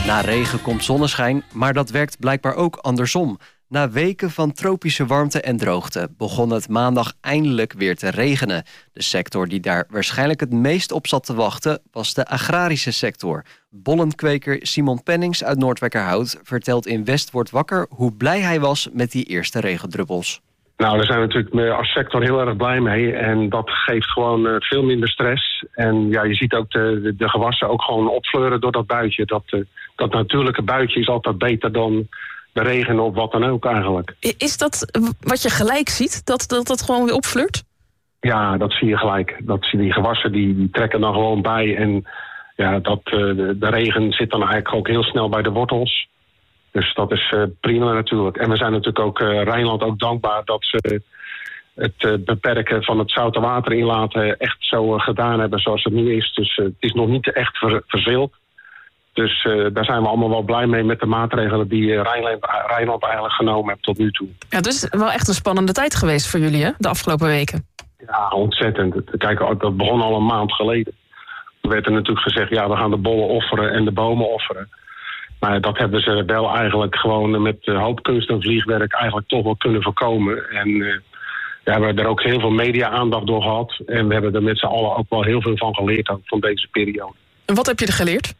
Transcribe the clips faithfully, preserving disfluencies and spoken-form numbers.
Na regen komt zonneschijn, maar dat werkt blijkbaar ook andersom. Na weken van tropische warmte en droogte begon het maandag eindelijk weer te regenen. De sector die daar waarschijnlijk het meest op zat te wachten was de agrarische sector. Bollenkweker Simon Pennings uit Noordwijkerhout vertelt in West wordt wakker hoe blij hij was met die eerste regendruppels. Nou, daar zijn we natuurlijk als sector heel erg blij mee. En dat geeft gewoon uh, veel minder stress. En ja, je ziet ook de, de, de gewassen ook gewoon opfleuren door dat buitje. Dat, uh, dat natuurlijke buitje is altijd beter dan de regen of wat dan ook eigenlijk. Is dat wat je gelijk ziet, dat dat, dat gewoon weer opfleurt? Ja, dat zie je gelijk. Dat zie je, die gewassen die, die trekken dan gewoon bij. En ja, dat, uh, de, de regen zit dan eigenlijk ook heel snel bij de wortels. Dus dat is uh, prima natuurlijk. En we zijn natuurlijk ook uh, Rijnland ook dankbaar dat ze het uh, beperken van het zoute water inlaten echt zo uh, gedaan hebben zoals het nu is. Dus uh, het is nog niet echt ver, verzeeld. Dus uh, daar zijn we allemaal wel blij mee met de maatregelen die uh, Rijnland, Rijnland eigenlijk genomen heeft tot nu toe. Ja, het is wel echt een spannende tijd geweest voor jullie, hè, de afgelopen weken. Ja, ontzettend. Kijk, dat begon al een maand geleden. Er werd er natuurlijk gezegd, ja, we gaan de bollen offeren en de bomen offeren. Maar dat hebben ze wel eigenlijk gewoon met uh, hoop kunst en vliegwerk eigenlijk toch wel kunnen voorkomen. En uh, ja, we hebben er ook heel veel media-aandacht door gehad. En we hebben er met z'n allen ook wel heel veel van geleerd ook van deze periode. En wat heb je er geleerd?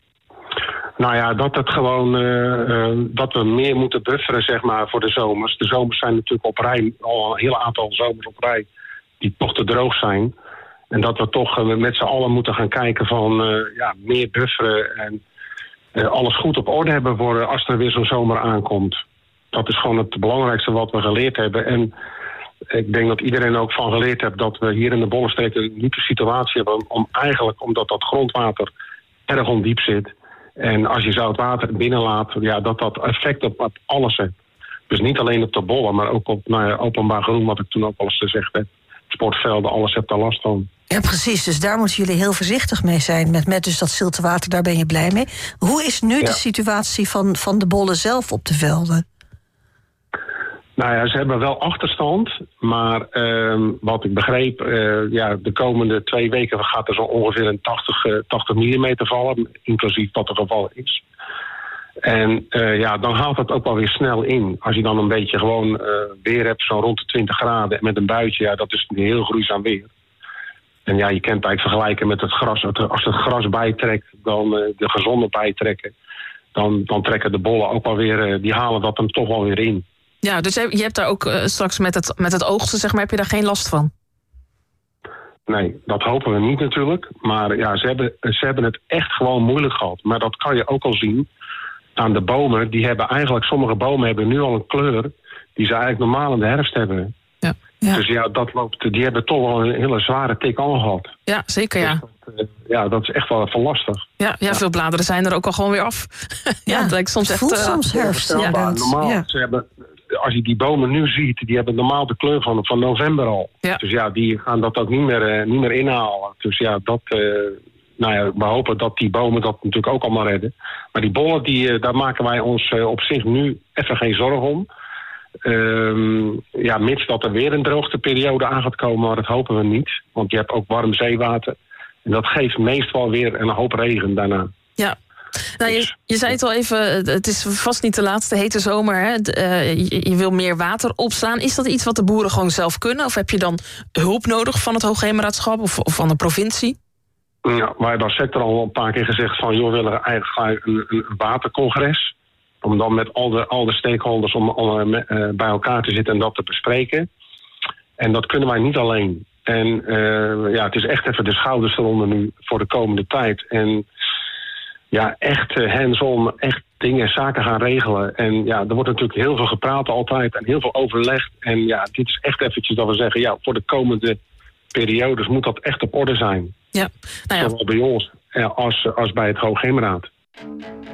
Nou ja, dat het gewoon uh, uh, dat we meer moeten bufferen, zeg maar, voor de zomers. De zomers zijn natuurlijk op rij, al een heel aantal zomers op rij, die toch te droog zijn. En dat we toch uh, met z'n allen moeten gaan kijken van uh, ja, meer bufferen en uh, alles goed op orde hebben voor als er weer zo'n zomer aankomt. Dat is gewoon het belangrijkste wat we geleerd hebben. En ik denk dat iedereen ook van geleerd heeft dat we hier in de Bollenstreek een unieke situatie hebben. Om eigenlijk, omdat dat grondwater erg ondiep zit. En als je zout water binnenlaat, ja, dat dat effect op, op alles heeft. Dus niet alleen op de bollen, maar ook op nou ja, openbaar groen, wat ik toen ook al eens gezegd heb. Sportvelden, alles heeft daar last van. Ja, precies. Dus daar moeten jullie heel voorzichtig mee zijn. Met, met dus dat zilte water, daar ben je blij mee. Hoe is nu ja. de situatie van, van de bollen zelf op de velden? Nou ja, ze hebben wel achterstand. Maar uh, wat ik begreep, uh, ja, de komende twee weken gaat er zo ongeveer een tachtig millimeter vallen. Inclusief wat er gevallen is. En uh, ja, dan haalt het ook wel weer snel in. Als je dan een beetje gewoon uh, weer hebt, zo rond de twintig graden met een buitje, ja, dat is een heel gruwzaam weer. En ja, je kent het eigenlijk vergelijken met het gras. Als het gras bijtrekt, dan uh, de gezonde bijtrekken, dan, dan trekken de bollen ook wel weer, uh, die halen dat dan toch wel weer in. Ja, dus je hebt daar ook uh, straks met het, met het oogsten, zeg maar, heb je daar geen last van? Nee, dat hopen we niet natuurlijk. Maar ja, ze hebben, ze hebben het echt gewoon moeilijk gehad. Maar dat kan je ook al zien aan de bomen. Die hebben eigenlijk, sommige bomen hebben nu al een kleur die ze eigenlijk normaal in de herfst hebben. Ja. Ja. Dus ja, dat loopt, die hebben toch wel een hele zware tik al gehad. Ja, zeker, ja. Dus dat, uh, ja, dat is echt wel even lastig. Ja, ja, ja, veel bladeren zijn er ook al gewoon weer af. ja, ja, het lijkt soms het echt... voelt Uh, soms herfst. Ja, Ja, normaal, ja. ze hebben, als je die bomen nu ziet, die hebben normaal de kleur van, van november al. Ja. Dus ja, die gaan dat ook niet meer, uh, niet meer inhalen. Dus ja, dat... Uh, Nou ja, we hopen dat die bomen dat natuurlijk ook allemaal redden. Maar die bollen, die, daar maken wij ons op zich nu even geen zorgen om. Um, ja, mits dat er weer een droogteperiode aan gaat komen, maar dat hopen we niet. Want je hebt ook warm zeewater. En dat geeft meestal weer een hoop regen daarna. Ja. Nou, je, je zei het al even, het is vast niet de laatste hete zomer. Hè? De, uh, je, je wil meer water opslaan. Is dat iets wat de boeren gewoon zelf kunnen? Of heb je dan hulp nodig van het Hoogheemraadschap of, of van de provincie? Ja, wij hebben als sector al een paar keer gezegd van, joh, we willen eigenlijk een, een watercongres. Om dan met al de, al de stakeholders om, om uh, bij elkaar te zitten en dat te bespreken. En dat kunnen wij niet alleen. En uh, ja, het is echt even de schouders eronder nu voor de komende tijd. En ja, echt uh, hands-on, echt dingen, zaken gaan regelen. En ja, er wordt natuurlijk heel veel gepraat altijd en heel veel overlegd. En ja, dit is echt eventjes dat we zeggen, ja, voor de komende periodes moet dat echt op orde zijn. Ja, nou ja. Zowel bij ons als, als bij het Hoogheemraad.